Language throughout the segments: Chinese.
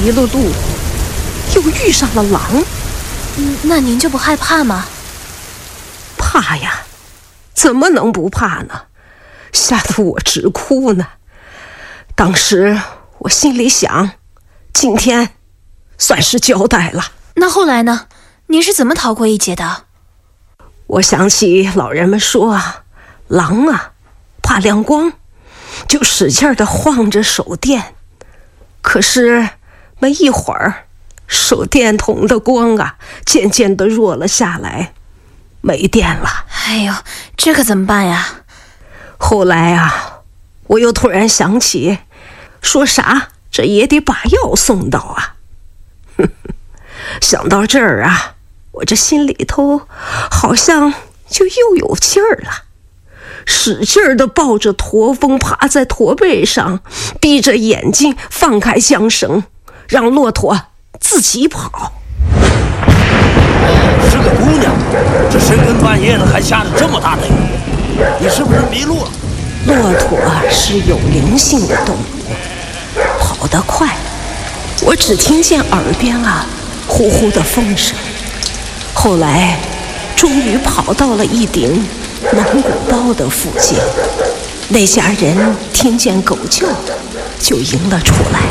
迷了路，又遇上了狼。 那您就不害怕吗？ 怕呀，怎么能不怕呢？吓得我直哭呢。当时我心里想，今天算是交代了。 那后来呢？您是怎么逃过一劫的？ 我想起老人们说啊，狼啊怕亮光，就使劲地晃着手电。可是没一会儿，手电筒的光啊渐渐地弱了下来，没电了。 哎呦，这可怎么办呀？ 后来啊，我又突然想起，说啥这也得把药送到啊。想到这儿啊，我这心里头好像就又有劲儿了，使劲儿地抱着驼峰，趴在驼背上，闭着眼睛放开缰绳，让骆驼自己跑。 是个姑娘，这深更半夜的还下着这么大的雨，你是不是迷路了？ 骆驼是有灵性的动物，跑得快，我只听见耳边啊呼呼的风声。后来终于跑到了一顶蒙古包的附近，那家人听见狗叫就迎了出来。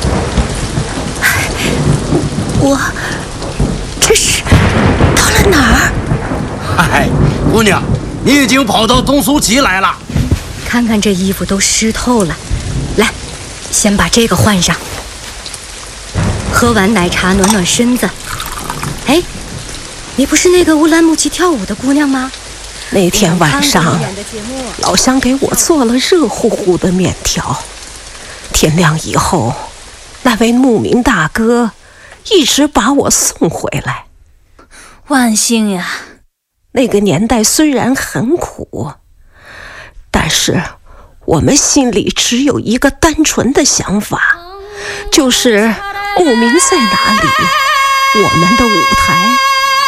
我这是到了哪儿？ 嗨，姑娘，你已经跑到东苏集来了。 看看这衣服都湿透了，来，先把这个换上，喝完奶茶暖暖身子。哎，你不是那个乌兰牧骑跳舞的姑娘吗？ 那天晚上老乡给我做了热乎乎的面条，天亮以后那位牧民大哥一直把我送回来。 万幸呀！ 那个年代虽然很苦，但是我们心里只有一个单纯的想法，就是牧民在哪里，我们的舞台